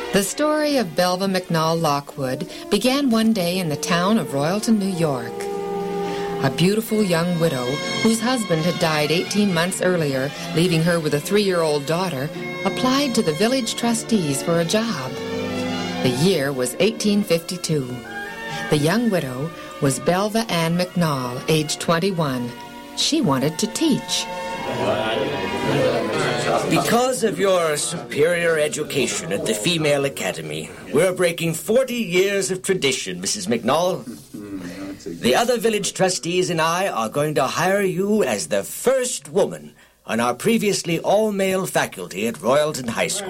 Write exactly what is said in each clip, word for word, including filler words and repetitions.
The story of Belva McNall Lockwood began one day in the town of Royalton, New York. A beautiful young widow whose husband had died eighteen months earlier, leaving her with a three-year-old daughter, applied to the village trustees for a job. The year was eighteen fifty-two. The young widow was Belva Ann McNall, aged twenty-one. She wanted to teach. Because of your superior education at the Female Academy, we're breaking forty years of tradition, Missus McNall. The other village trustees and I are going to hire you as the first woman on our previously all-male faculty at Royalton High School.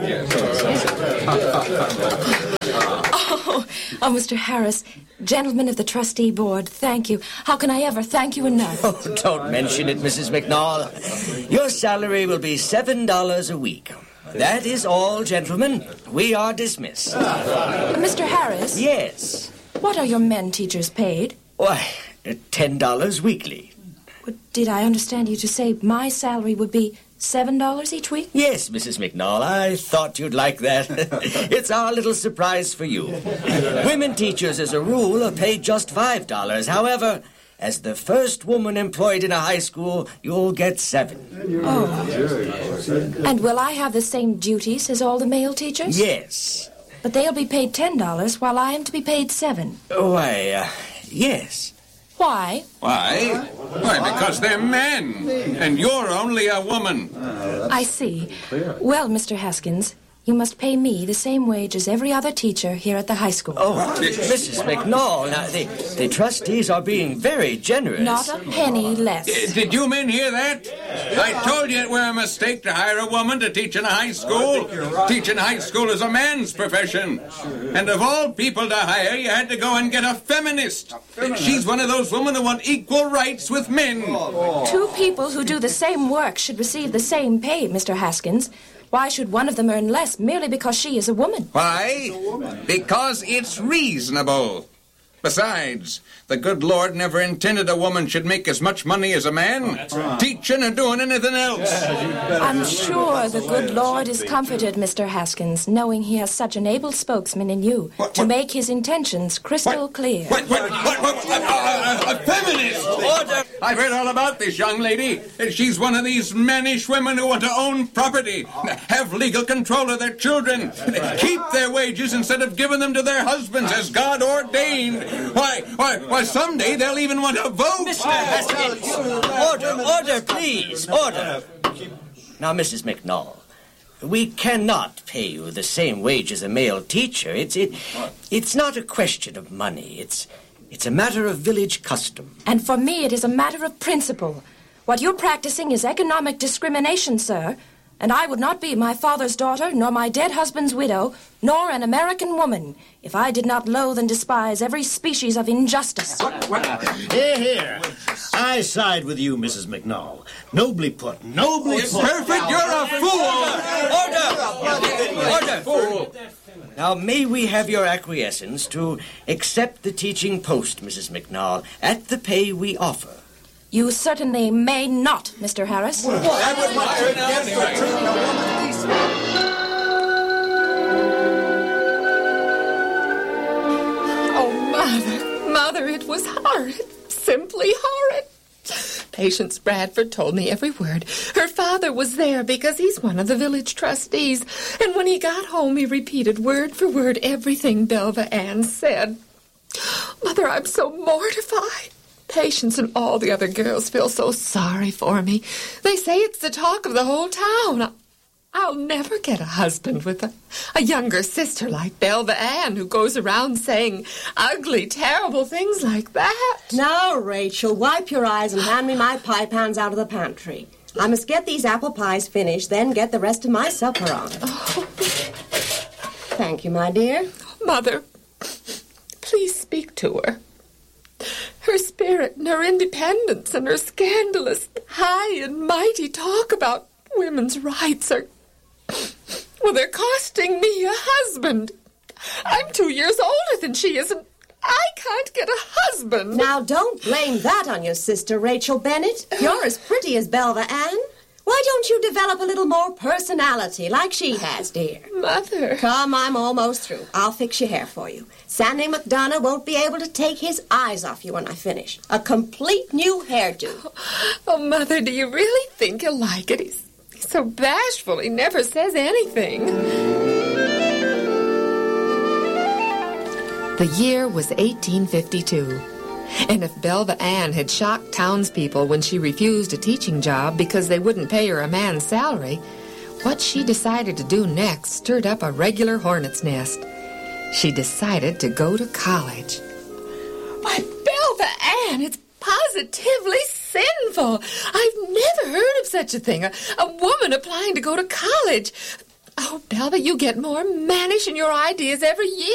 Oh, oh, Mister Harris, gentlemen of the trustee board, thank you. How can I ever thank you enough? Oh, don't mention it, Missus McNall. Your salary will be seven dollars a week. That is all, gentlemen. We are dismissed. Uh, Mister Harris? Yes. What are your men teachers paid? Why, ten dollars weekly. Did I understand you to say my salary would be seven dollars each week? Yes, Missus McNall. I thought you'd like that. It's our little surprise for you. Women teachers, as a rule, are paid just five dollars. However, as the first woman employed in a high school, you'll get seven. Oh. And will I have the same duties as all the male teachers? Yes. But they'll be paid ten dollars while I am to be paid seven. Why, uh, yes. Why? Why? Why, because they're men, and you're only a woman. I see. Well, Mister Haskins, you must pay me the same wage as every other teacher here at the high school. Oh, Missus McNall, now, the, the trustees are being very generous. Not a penny less. Uh, did you men hear that? I told you it were a mistake to hire a woman to teach in a high school. Teaching high school is a man's profession. And of all people to hire, you had to go and get a feminist. She's one of those women who want equal rights with men. Two people who do the same work should receive the same pay, Mister Haskins. Why should one of them earn less merely because she is a woman? Why? Because it's reasonable. Besides, the good Lord never intended a woman should make as much money as a man, right. Teaching and doing anything else. I'm sure the good Lord is comforted, Mister Haskins, knowing he has such an able spokesman in you what, to what? make his intentions crystal what? clear. What? What? What? what? A, a, a feminist! Order! I've heard all about this young lady. She's one of these mannish women who want to own property, have legal control of their children, keep their wages instead of giving them to their husbands as God ordained. Why, why, why, someday they'll even want to vote. Mister Haskins, order, order, please, order. Now, Missus McNall, we cannot pay you the same wage as a male teacher. It's it, it's not a question of money. It's it's a matter of village custom. And for me, it is a matter of principle. What you're practicing is economic discrimination, sir. And I would not be my father's daughter, nor my dead husband's widow, nor an American woman, if I did not loathe and despise every species of injustice. Here, here. I side with you, Missus McNall. Nobly put, nobly put. Perfect, you're a fool! Order! Order! Fool! Now, may we have your acquiescence to accept the teaching post, Missus McNall, at the pay we offer? You certainly may not, Mister Harris. Oh, Mother, Mother, it was horrid, simply horrid. Patience Bradford told me every word. Her father was there because he's one of the village trustees, and when he got home, he repeated word for word everything Belva Ann said. Mother, I'm so mortified. Patience and all the other girls feel so sorry for me. They say it's the talk of the whole town. I'll never get a husband with a, a younger sister like Belva Ann who goes around saying ugly, terrible things like that. Now, Rachel, wipe your eyes and hand me my pie pans out of the pantry. I must get these apple pies finished, then get the rest of my supper on. Oh. Thank you, my dear. Mother, please speak to her. Her spirit and her independence and her scandalous, high and mighty talk about women's rights are... Well, they're costing me a husband. I'm two years older than she is, and I can't get a husband. Now, don't blame that on your sister, Rachel Bennett. You're as pretty as Belva Ann. Why don't you develop a little more personality like she has, dear? Mother. Come, I'm almost through. I'll fix your hair for you. Sandy McDonough won't be able to take his eyes off you when I finish. A complete new hairdo. Oh, Mother, do you really think he'll like it? He's, he's so bashful. He never says anything. The year was eighteen fifty-two. And if Belva Ann had shocked townspeople when she refused a teaching job because they wouldn't pay her a man's salary, what she decided to do next stirred up a regular hornet's nest. She decided to go to college. Why, Belva Ann, it's positively sinful. I've never heard of such a thing. A, a woman applying to go to college. Oh, Belva, you get more mannish in your ideas every year.